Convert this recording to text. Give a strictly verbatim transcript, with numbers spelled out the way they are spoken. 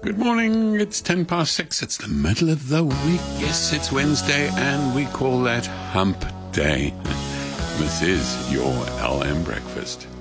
Good morning, it's ten past six, it's the middle of the week. Yes, it's Wednesday, and we call that Hump Day. This is your L M Breakfast.